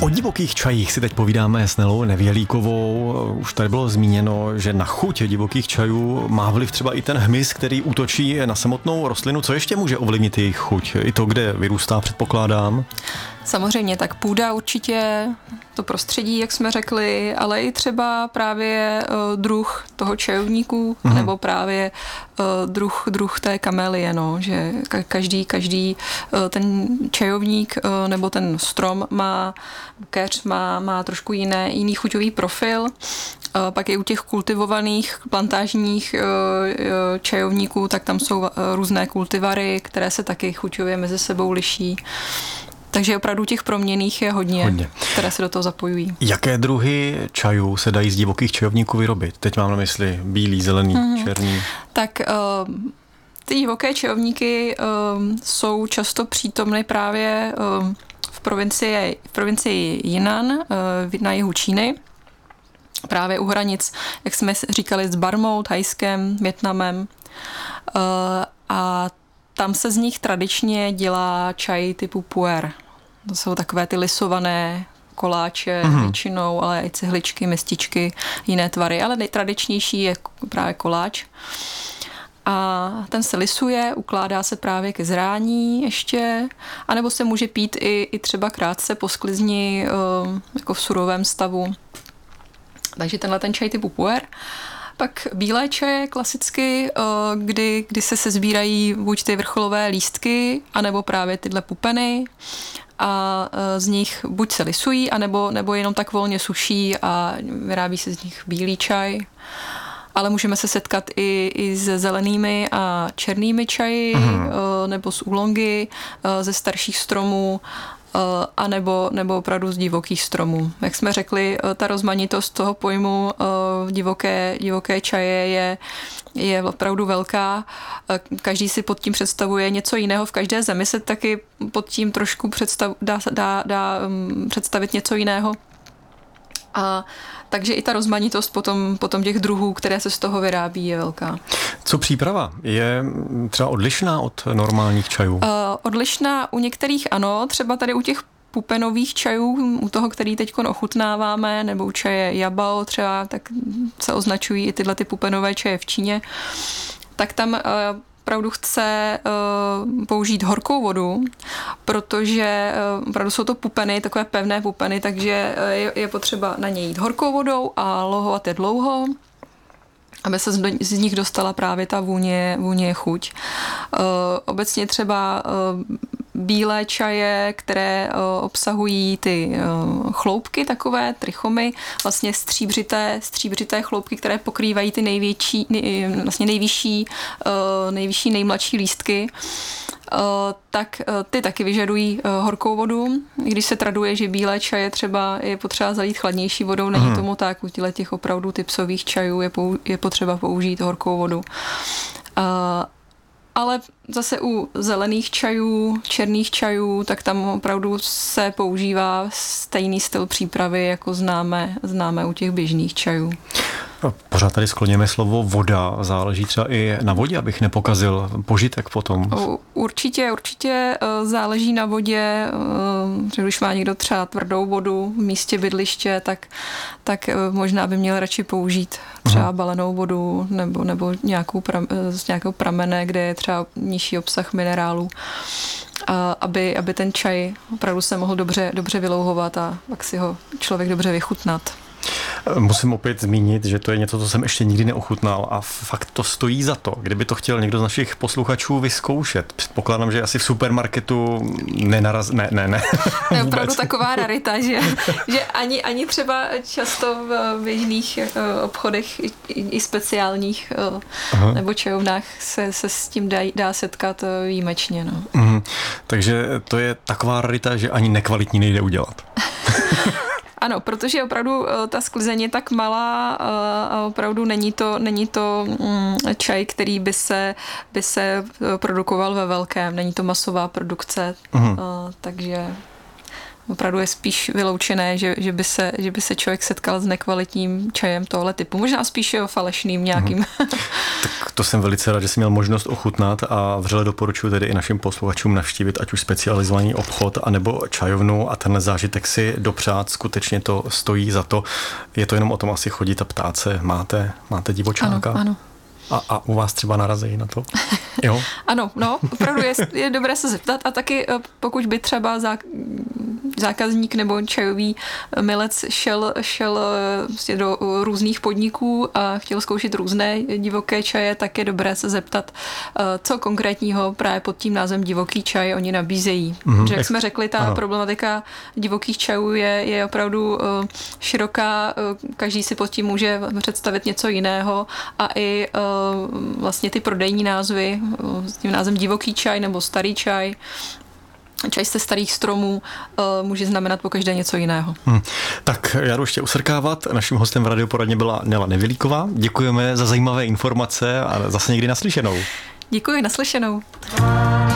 O divokých čajích si teď povídáme s Nelou Nevělíkovou. Už tady bylo zmíněno, že na chuť divokých čajů má vliv třeba i ten hmyz, který útočí na samotnou rostlinu. Co ještě může ovlivnit jejich chuť? I to, kde vyrůstá, předpokládám. Samozřejmě, tak půda určitě, to prostředí, jak jsme řekli, ale i třeba právě druh toho čajovníku, nebo právě druh té kamelie, no, že každý ten čajovník nebo ten strom keř má trošku jiný chuťový profil. Pak i u těch kultivovaných plantážních čajovníků, tak tam jsou různé kultivary, které se taky chuťově mezi sebou liší. Takže opravdu těch proměnných je hodně, které se do toho zapojují. Jaké druhy čajů se dají z divokých čajovníků vyrobit? Teď mám na mysli bílý, zelený, černý. Tak ty divoké čajovníky jsou často přítomny právě v provincii Jinan na jihu Číny. Právě u hranic, jak jsme říkali, s Barmou, Thajskem, Vietnamem. A tam se z nich tradičně dělá čaj typu puer. To jsou takové ty lisované koláče většinou, ale i cihličky, mističky, jiné tvary. Ale nejtradičnější je právě koláč. A ten se lisuje, ukládá se právě ke zrání ještě, anebo se může pít i třeba krátce po sklizni jako v surovém stavu. Takže tenhle ten čaj typu puer. Pak bílé čaje klasicky, kdy se sbírají buď ty vrcholové lístky, anebo právě tyhle pupeny a z nich buď se lisují, anebo jenom tak volně suší a vyrábí se z nich bílý čaj. Ale můžeme se setkat i se zelenými a černými čaji, nebo z úlongy, ze starších stromů, a nebo opravdu z divokých stromů. Jak jsme řekli, ta rozmanitost toho pojmu divoké čaje je opravdu velká. Každý si pod tím představuje něco jiného. V každé zemi se taky pod tím trošku dá představit něco jiného. A takže i ta rozmanitost potom těch druhů, které se z toho vyrábí, je velká. Co příprava? Je třeba odlišná od normálních čajů? Odlišná u některých ano, třeba tady u těch pupenových čajů, u toho, který teď ochutnáváme, nebo u čaje Jabao třeba, tak se označují i tyhle ty pupenové čaje v Číně, tak tam opravdu chce použít horkou vodu, protože opravdu jsou to pupeny, takové pevné pupeny, takže je potřeba na ně jít horkou vodou a lohovat je dlouho, aby se z nich dostala právě ta vůně chuť. Obecně třeba bílé čaje, které obsahují ty chloupky takové, trichomy, vlastně stříbřité chloupky, které pokrývají ty nejvyšší, nejmladší lístky, tak ty taky vyžadují horkou vodu. Když se traduje, že bílé čaje třeba je potřeba zalít chladnější vodou, není tomu tak. U těch opravdu typsových čajů je potřeba použít horkou vodu. Ale zase u zelených čajů, černých čajů, tak tam opravdu se používá stejný styl přípravy, jako známe u těch běžných čajů. Pořád tady skloněme slovo voda. Záleží třeba i na vodě, abych nepokazil požitek potom. Určitě záleží na vodě. Když má někdo třeba tvrdou vodu v místě bydliště, tak možná by měl radši použít třeba balenou vodu nebo z nějakého pramene, kde je třeba nižší obsah minerálů, aby ten čaj opravdu se mohl dobře vylouhovat a pak si ho člověk dobře vychutnat. Musím opět zmínit, že to je něco, co jsem ještě nikdy neochutnal a fakt to stojí za to. Kdyby to chtěl někdo z našich posluchačů vyzkoušet. Předpokládám, že asi v supermarketu ne. To je opravdu taková rarita, že ani třeba často v běžných obchodech i speciálních nebo čajovnách se s tím dá setkat výjimečně. No. Takže to je taková rarita, že ani nekvalitní nejde udělat. Ano, protože opravdu ta sklizeň je tak malá a opravdu není to čaj, který by se produkoval ve velkém. Není to masová produkce, takže Opravdu je spíš vyloučené, že by se člověk setkal s nekvalitním čajem tohle typu. Možná spíš falešným nějakým. Tak to jsem velice rád, že jsem měl možnost ochutnat a vřele doporučuji tedy i našim posluchačům navštívit ať už specializovaný obchod, anebo čajovnu a tenhle zážitek si dopřát. Skutečně to stojí za to. Je to jenom o tom asi chodit a ptát se, máte divočáka? Ano. A u vás třeba narazí na to? Jo? Ano, no, opravdu je dobré se zeptat a taky pokud by třeba zákazník nebo čajový milec šel do různých podniků a chtěl zkoušet různé divoké čaje, tak je dobré se zeptat, co konkrétního právě pod tím názvem divoký čaj oni nabízejí. Že jak jsme řekli, ta problematika divokých čajů je opravdu široká, každý si pod tím může představit něco jiného a i vlastně ty prodejní názvy s tím názvem divoký čaj nebo starý čaj, čaj ze starých stromů může znamenat pokaždé něco jiného. Tak já jdu ještě usrkávat. Naším hostem v radioporadně byla Nela Nevělíková. Děkujeme za zajímavé informace a zase někdy naslyšenou. Děkuji, naslyšenou.